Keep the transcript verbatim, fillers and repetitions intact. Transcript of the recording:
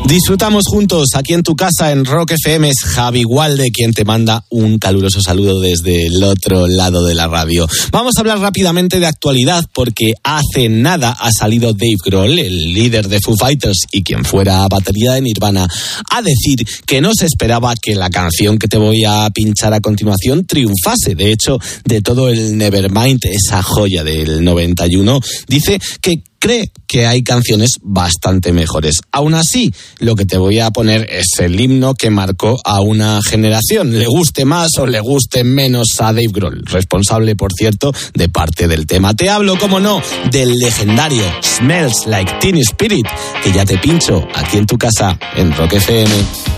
Disfrutamos juntos aquí en tu casa en Rock F M. Es Javi Walde quien te manda un caluroso saludo desde el otro lado de la radio. Vamos a hablar rápidamente de actualidad porque hace nada ha salido Dave Grohl, el líder de Foo Fighters y quien fuera batería de Nirvana, a decir que no se esperaba que la canción que te voy a pinchar a continuación triunfase. De hecho, de todo el Nevermind, esa joya del noventa y uno, dice que cree que hay canciones bastante mejores. Aún así, lo que te voy a poner es el himno que marcó a una generación, le guste más o le guste menos a Dave Grohl, responsable, por cierto, de parte del tema. Te hablo, como no, del legendario Smells Like Teen Spirit, que ya te pincho aquí en tu casa en Rock F M.